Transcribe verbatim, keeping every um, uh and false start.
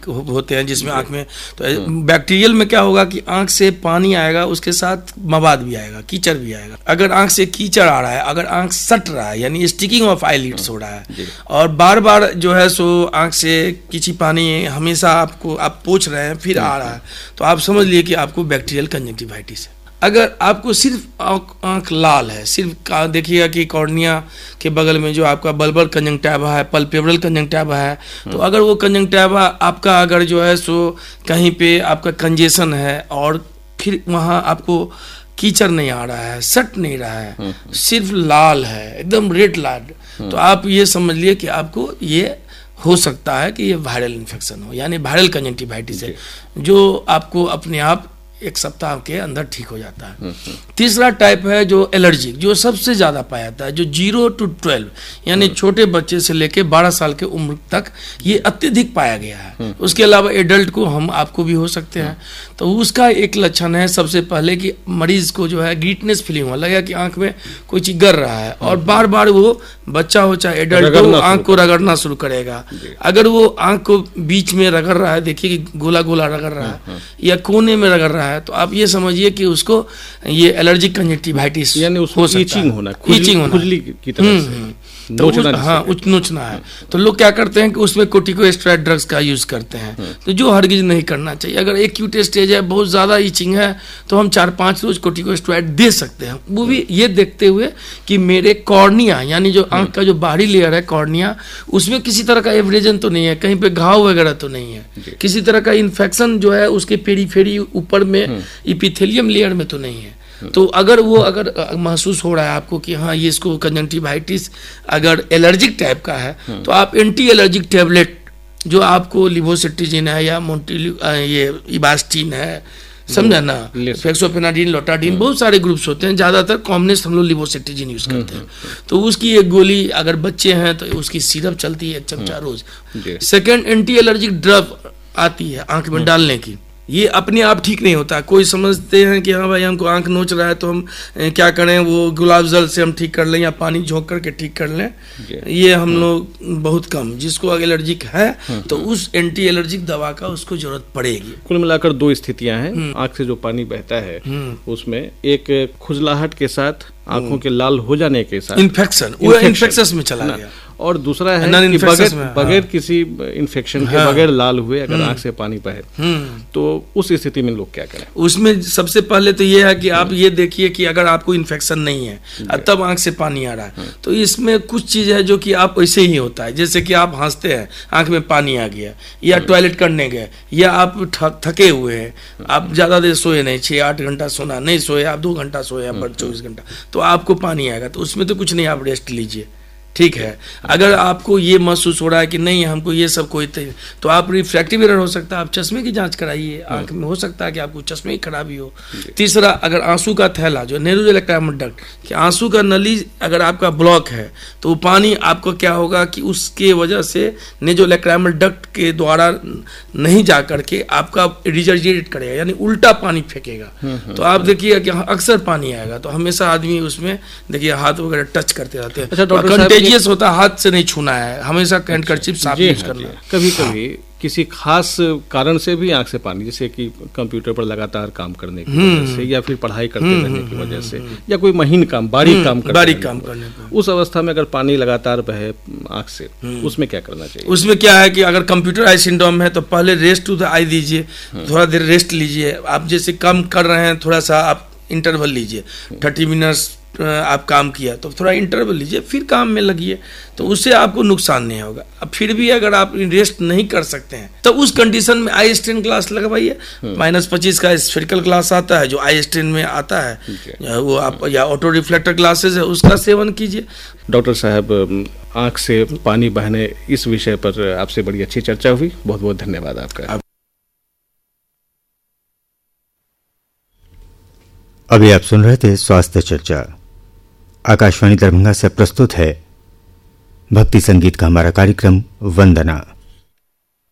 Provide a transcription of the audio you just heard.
होते हैं जिसमें आंख में, तो बैक्टीरियल में क्या होगा कि आंख से पानी आएगा, उसके साथ मवाद भी आएगा, कीचड़ भी आएगा। अगर आंख से कीचड़ आ रहा है, अगर आंख सट रहा है यानी स्टिकिंग ऑफ आईलिड्स हो रहा है, और बार बार जो है सो आंख से किसी पानी हमेशा आपको आप पोंछ रहे हैं फिर आ रहा है, तो आप समझ लिए कि आपको बैक्टीरियल कंजक्टिवाइटिस है। अगर आपको सिर्फ आंख लाल है, सिर्फ देखिएगा कि कॉर्निया के बगल में जो आपका बल्बल कंजंक्टिवा है, पल्पेब्रल कंजंक्टिवा है, तो अगर वो कंजंक्टिवा आपका अगर जो है सो कहीं पे आपका कंजेशन है और फिर वहाँ आपको कीचड़ नहीं आ रहा है, सट नहीं रहा है, सिर्फ लाल है, एकदम रेड लाल, तो आप ये समझ लिए कि आपको ये हो सकता है कि ये वायरल इन्फेक्शन हो, यानी वायरल कंजंक्टिवाइटिस है, जो आपको अपने आप एक सप्ताह के अंदर ठीक हो जाता है। तीसरा टाइप है जो एलर्जिक, जो सबसे ज़्यादा पाया जाता है, जो जीरो टू ट्वेल्व यानी छोटे बच्चे से लेके बारह साल के उम्र तक ये अत्यधिक पाया गया है। उसके अलावा एडल्ट को हम आपको भी हो सकते हैं। तो उसका एक लक्षण है सबसे पहले कि मरीज को जो है ग्रीटनेस फीलिंग हो, लगेगा कि आंख में कोई चीज गिर रहा है, और बार बार वो बच्चा हो चाहे एडल्ट हो आंख को रगड़ना शुरू करेगा। अगर वो आंख को बीच में रगड़ रहा है, देखिए कि गोला गोला रगड़ रहा है या कोने में रगड़ रहा है, तो आप ये समझिए कि उसको ये एलर्जिक कंजक्टिवाइटिस यानी उसको हो सकता ईचिंग है, होना, खुजली, होना खुजली की तरह से तो उस, हाँ उच नोचना है। तो लोग क्या करते हैं कि उसमें कोर्टिकोस्टेरॉइड ड्रग्स का यूज करते हैं, तो जो हरगिज नहीं करना चाहिए। अगर एक्यूट स्टेज है, बहुत ज्यादा ईचिंग है, तो हम चार पांच रोज कोर्टिकोस्टेरॉइड दे सकते हैं, वो भी ये देखते हुए कि मेरे कॉर्निया यानी जो आंख का जो बाहरी लेयर है कॉर्निया, उसमें किसी तरह का एब्रेजन तो नहीं है, कहीं पे घाव वगैरह तो नहीं है, किसी तरह का इन्फेक्शन जो है उसके पेरीफेरी ऊपर में इपिथेलियम लेयर में तो नहीं है। तो अगर वो अगर महसूस हो रहा है आपको कि हाँ ये इसको कंजंक्टिवाइटिस अगर एलर्जिक टाइप का है, तो आप एंटी एलर्जिक टैबलेट जो आपको लिवोसिट्रिजिन है या मोन्टिल ये इबास्टिन है, समझा ना, फेक्सोपेनाडिन, लोटाडिन, बहुत सारे ग्रुप्स होते हैं, ज्यादातर कॉमनेस्ट हम लोग लिवोसिट्रिजिन यूज करते हैं। तो उसकी एक गोली अगर बच्चे हैं तो उसकी सिरप चलती है एक चमचा रोज। सेकेंड एंटी एलर्जिक ड्रग आती है आंख में डालने की, ये अपने आप ठीक नहीं होता। कोई समझते हैं कि हाँ भाई हमको आंख नोच रहा है तो हम क्या करें, वो गुलाब जल से हम ठीक कर लें या पानी झोंक करके ठीक कर लें, ये हम लोग बहुत कम। जिसको एलर्जिक है तो उस एंटी एलर्जिक दवा का उसको जरूरत पड़ेगी। कुल मिलाकर दो स्थितियां हैं, आंख से जो पानी बहता है उसमें एक खुजलाहट के साथ आंखों के लाल हो जाने के साथ इन्फेक्शन, वो इन्फेक्शन में चला गया, और दूसरा है कि बगैर बगैर किसी इन्फेक्शन के, बगैर लाल हुए अगर आंख से पानी बहे, तो उस स्थिति में लोग क्या करें? उसमें सबसे पहले तो ये है कि आप ये देखिए कि अगर आपको इन्फेक्शन नहीं है तब आंख से पानी आ रहा है, तो इसमें कुछ चीज है जो कि आप ऐसे ही होता है, जैसे कि आप हंसते हैं आंख में पानी आ गया, या टॉयलेट करने गए, या आप थके हुए हैं, आप ज्यादा देर सोए नहीं, छह आठ घंटा सोना नहीं सोए, आप दो घंटा सोए पर चौबीस घंटा, तो आपको पानी आएगा। तो उसमें तो कुछ नहीं, आप रेस्ट लीजिए, ठीक है। अगर आपको ये महसूस हो रहा है कि नहीं हमको ये सब कोई, तो आप रिफ्रैक्टिव एरर हो सकता है, आप चश्मे की जांच कराइए, आंख में हो सकता है कि आपको चश्मे की खराबी हो। तीसरा, अगर आंसू का थैला जो नेरोलेक्टाइमल डक्ट, कि आंसू का नली अगर आपका ब्लॉक है तो वो पानी आपको क्या होगा कि उसके वजह से नेजोलेक्टाइमल डक्ट के द्वारा नहीं जा करके आपका रिजर्जेट करेगा, यानी उल्टा पानी फेंकेगा। तो आप देखिए कि अक्सर पानी आएगा, तो हमेशा आदमी उसमें देखिए हाथ वगैरह टच करते रहते हैं। अच्छा डॉक्टर, कंटेजियस होता है, हाथ से नहीं छूना है, हमेशा हैंडकरचिप साफ यूज करना है। कभी कभी किसी खास कारण से भी आंख से पानी, जैसे कि कंप्यूटर पर लगातार काम करने की वजह से, या फिर पढ़ाई करते रहने की वजह से, या कोई महीन काम, बारीक काम करने बारीक काम करने पर, उस अवस्था में अगर पानी लगातार बहे आंख से, उसमें क्या करना चाहिए? उसमें क्या है कि अगर कंप्यूटर आई सिंड्रोम है तो पहले रेस्ट टू द आई दीजिए, थोड़ा देर रेस्ट लीजिए। आप जैसे काम कर रहे हैं, थोड़ा सा आप इंटरवल लीजिए, थर्टी मिनट्स आप काम किया तो थोड़ा इंटरवल लीजिए, फिर काम में लगिए, तो उससे आपको नुकसान नहीं होगा। अब फिर भी अगर आप रेस्ट नहीं कर सकते हैं तो उस कंडीशन में आई स्ट्रेन ग्लास लगवाइए। माइनस पच्चीस का स्फेरिकल ग्लास आता है जो आई स्ट्रेन में आता है, वो आप, या ऑटो रिफ्लेक्टर ग्लासेस है, उसका सेवन कीजिए। डॉक्टर साहब, आंख से पानी बहने इस विषय पर आपसे बड़ी अच्छी चर्चा हुई, बहुत बहुत धन्यवाद आपका। अभी आप सुन रहे थे स्वास्थ्य चर्चा। आकाशवाणी दरभंगा से प्रस्तुत है भक्ति संगीत का हमारा कार्यक्रम वंदना।